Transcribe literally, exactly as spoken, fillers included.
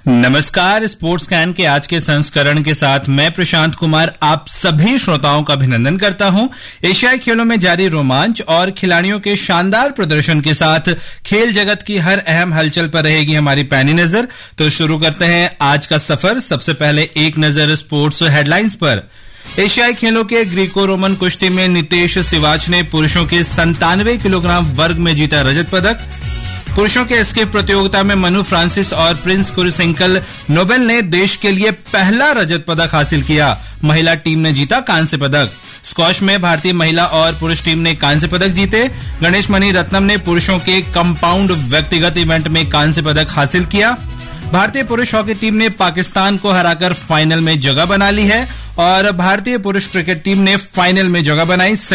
नमस्कार। Sports can के आज के संस्करण के साथ मैं प्रशांत कुमार आप सभी श्रोताओं का अभिनंदन करता हूं। एशियाई खेलों में जारी रोमांच और खिलाड़ियों के शानदार प्रदर्शन के साथ खेल जगत की हर अहम हलचल पर रहेगी हमारी पैनी नजर। तो शुरू करते हैं आज का सफर। सबसे पहले एक नजर स्पोर्ट्स हेडलाइंस पर। एशियाई खेलों के ग्रीको रोमन कुश्ती में नितेश सिवाच ने पुरुषों के संतानवे किलोग्राम वर्ग में जीता रजत पदक। पुरुषों के एस्केप प्रतियोगिता में मनु फ्रांसिस और प्रिंस कुरिसेंकल नोबेल ने देश के लिए पहला रजत पदक हासिल किया। महिला टीम ने जीता कांस्य पदक। स्क्वॉश में भारतीय महिला और पुरुष टीम ने कांस्य पदक जीते। गणेश मणि रत्नम ने पुरुषों के कंपाउंड व्यक्तिगत इवेंट में कांस्य पदक हासिल किया। भारतीय पुरुष हॉकी टीम ने पाकिस्तान को हराकर फाइनल में जगह बना ली है और भारतीय पुरुष क्रिकेट टीम ने फाइनल में जगह बनाई।